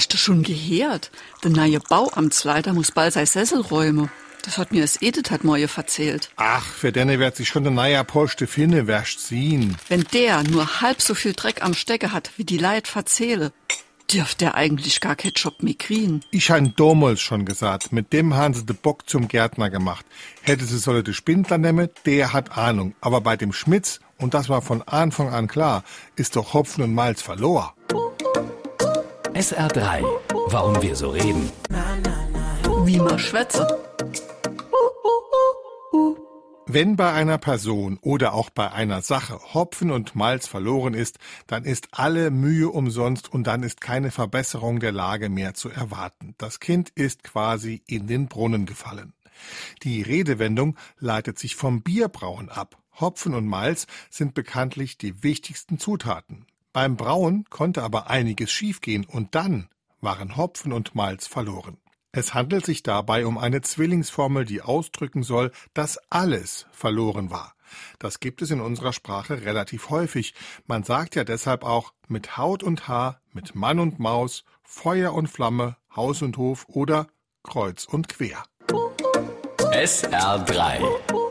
Hast du schon gehört? Der neue Bauamtsleiter muss bald sein Sessel räumen. Das hat mir das Edith hat morgen erzählt. Ach, für denne wird sich schon der neue Poste finne wäscht ziehen. Wenn der nur halb so viel Dreck am Stecke hat, wie die Leid verzähle, dürft der eigentlich gar keinen Job mehr kriegen. Ich han damals schon gesagt, mit dem haben sie den Bock zum Gärtner gemacht. Hätte sie sollen den Spindler nehmen, der hat Ahnung. Aber bei dem Schmitz, und das war von Anfang an klar, ist doch Hopfen und Malz verloren. SR3. Warum wir so reden. Wie man schwätze. Wenn bei einer Person oder auch bei einer Sache Hopfen und Malz verloren ist, dann ist alle Mühe umsonst und dann ist keine Verbesserung der Lage mehr zu erwarten. Das Kind ist quasi in den Brunnen gefallen. Die Redewendung leitet sich vom Bierbrauen ab. Hopfen und Malz sind bekanntlich die wichtigsten Zutaten. Beim Brauen konnte aber einiges schiefgehen und dann waren Hopfen und Malz verloren. Es handelt sich dabei um eine Zwillingsformel, die ausdrücken soll, dass alles verloren war. Das gibt es in unserer Sprache relativ häufig. Man sagt ja deshalb auch mit Haut und Haar, mit Mann und Maus, Feuer und Flamme, Haus und Hof oder kreuz und quer. SR3.